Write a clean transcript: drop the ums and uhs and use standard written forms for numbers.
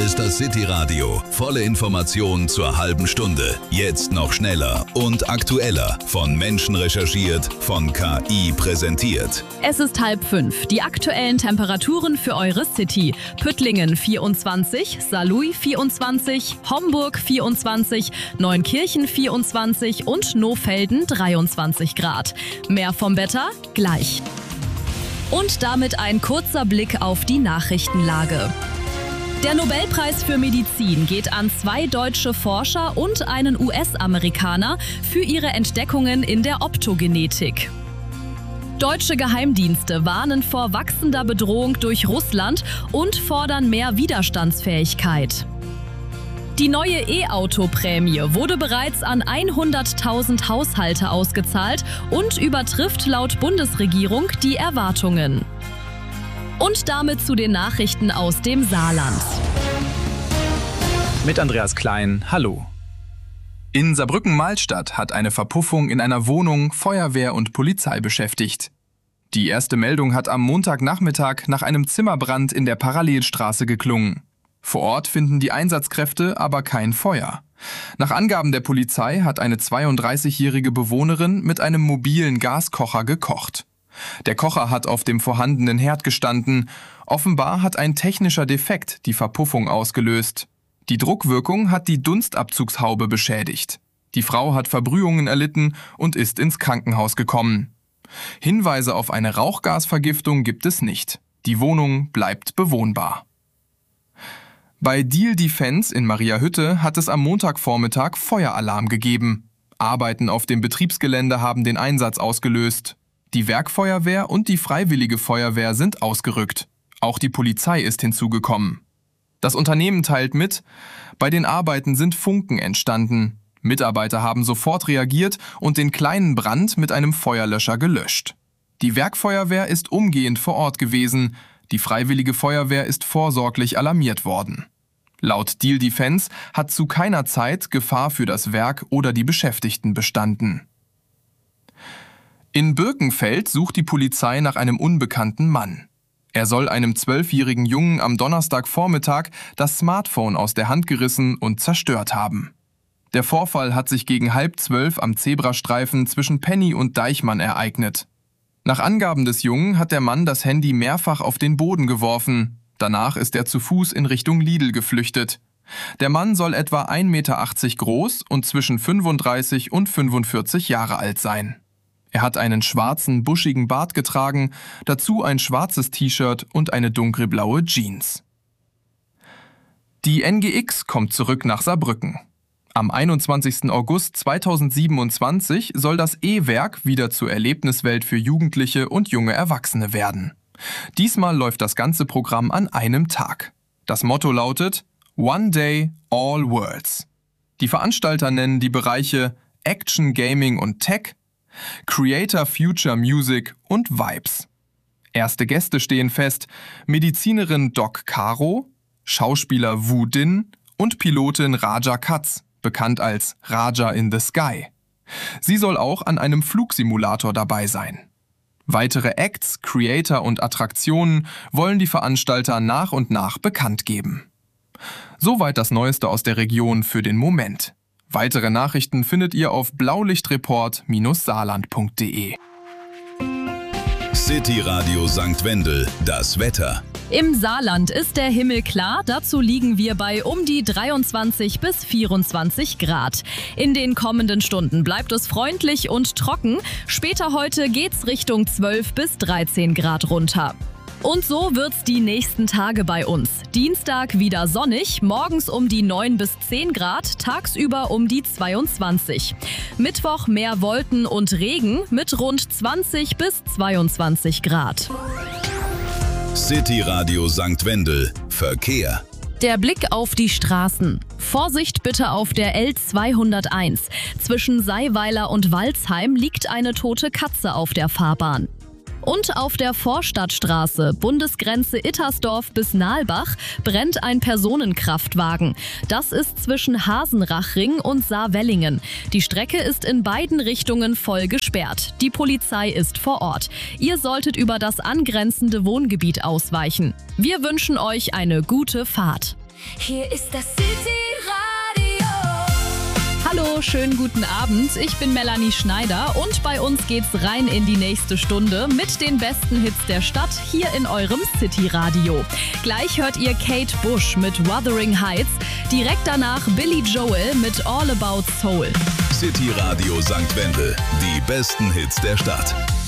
Hier ist das City Radio. Volle Informationen zur halben Stunde. Jetzt noch schneller und aktueller. Von Menschen recherchiert, von KI präsentiert. Es ist 4:30. Die aktuellen Temperaturen für eure City. Püttlingen 24, Saarlouis 24, Homburg 24, Neunkirchen 24 und Nohfelden 23 Grad. Mehr vom Wetter gleich. Und damit ein kurzer Blick auf die Nachrichtenlage. Der Nobelpreis für Medizin geht an 2 deutsche Forscher und einen US-Amerikaner für ihre Entdeckungen in der Optogenetik. Deutsche Geheimdienste warnen vor wachsender Bedrohung durch Russland und fordern mehr Widerstandsfähigkeit. Die neue E-Auto-Prämie wurde bereits an 100.000 Haushalte ausgezahlt und übertrifft laut Bundesregierung die Erwartungen. Und damit zu den Nachrichten aus dem Saarland. Mit Andreas Klein, hallo. In Saarbrücken-Malstadt hat eine Verpuffung in einer Wohnung Feuerwehr und Polizei beschäftigt. Die erste Meldung hat am Montagnachmittag nach einem Zimmerbrand in der Parallelstraße geklungen. Vor Ort finden die Einsatzkräfte aber kein Feuer. Nach Angaben der Polizei hat eine 32-jährige Bewohnerin mit einem mobilen Gaskocher gekocht. Der Kocher hat auf dem vorhandenen Herd gestanden. Offenbar hat ein technischer Defekt die Verpuffung ausgelöst. Die Druckwirkung hat die Dunstabzugshaube beschädigt. Die Frau hat Verbrühungen erlitten und ist ins Krankenhaus gekommen. Hinweise auf eine Rauchgasvergiftung gibt es nicht. Die Wohnung bleibt bewohnbar. Bei Diehl Defense in Mariahütte hat es am Montagvormittag Feueralarm gegeben. Arbeiten auf dem Betriebsgelände haben den Einsatz ausgelöst. Die Werkfeuerwehr und die Freiwillige Feuerwehr sind ausgerückt. Auch die Polizei ist hinzugekommen. Das Unternehmen teilt mit, bei den Arbeiten sind Funken entstanden. Mitarbeiter haben sofort reagiert und den kleinen Brand mit einem Feuerlöscher gelöscht. Die Werkfeuerwehr ist umgehend vor Ort gewesen. Die Freiwillige Feuerwehr ist vorsorglich alarmiert worden. Laut Diehl Defense hat zu keiner Zeit Gefahr für das Werk oder die Beschäftigten bestanden. In Birkenfeld sucht die Polizei nach einem unbekannten Mann. Er soll einem 12-jährigen Jungen am Donnerstagvormittag das Smartphone aus der Hand gerissen und zerstört haben. Der Vorfall hat sich gegen 11:30 am Zebrastreifen zwischen Penny und Deichmann ereignet. Nach Angaben des Jungen hat der Mann das Handy mehrfach auf den Boden geworfen. Danach ist er zu Fuß in Richtung Lidl geflüchtet. Der Mann soll etwa 1,80 Meter groß und zwischen 35 und 45 Jahre alt sein. Er hat einen schwarzen, buschigen Bart getragen, dazu ein schwarzes T-Shirt und eine dunkelblaue Jeans. Die NGX kommt zurück nach Saarbrücken. Am 21. August 2027 soll das E-Werk wieder zur Erlebniswelt für Jugendliche und junge Erwachsene werden. Diesmal läuft das ganze Programm an einem Tag. Das Motto lautet One Day, All Worlds. Die Veranstalter nennen die Bereiche Action, Gaming und Tech, Creator Future Music und Vibes. Erste Gäste stehen fest: Medizinerin Doc Caro, Schauspieler Wu Din und Pilotin Raja Katz, bekannt als Raja in the Sky. Sie soll auch an einem Flugsimulator dabei sein. Weitere Acts, Creator und Attraktionen wollen die Veranstalter nach und nach bekannt geben. Soweit das Neueste aus der Region für den Moment. Weitere Nachrichten findet ihr auf blaulichtreport-saarland.de. City Radio St. Wendel, das Wetter. Im Saarland ist der Himmel klar, dazu liegen wir bei um die 23 bis 24 Grad. In den kommenden Stunden bleibt es freundlich und trocken. Später heute geht's Richtung 12 bis 13 Grad runter. Und so wird's die nächsten Tage bei uns. Dienstag wieder sonnig, morgens um die 9 bis 10 Grad, tagsüber um die 22. Mittwoch mehr Wolken und Regen mit rund 20 bis 22 Grad. City Radio St. Wendel, Verkehr. Der Blick auf die Straßen. Vorsicht bitte auf der L201. Zwischen Seiweiler und Walsheim liegt eine tote Katze auf der Fahrbahn. Und auf der Vorstadtstraße, Bundesgrenze Ittersdorf bis Nalbach, brennt ein Personenkraftwagen. Das ist zwischen Hasenrachring und Saarwellingen. Die Strecke ist in beiden Richtungen voll gesperrt. Die Polizei ist vor Ort. Ihr solltet über das angrenzende Wohngebiet ausweichen. Wir wünschen euch eine gute Fahrt. Hier ist das City-Radio. Hallo, schönen guten Abend. Ich bin Melanie Schneider und bei uns geht's rein in die nächste Stunde mit den besten Hits der Stadt hier in eurem City-Radio. Gleich hört ihr Kate Bush mit Wuthering Heights, direkt danach Billy Joel mit All About Soul. City Radio St. Wendel, die besten Hits der Stadt.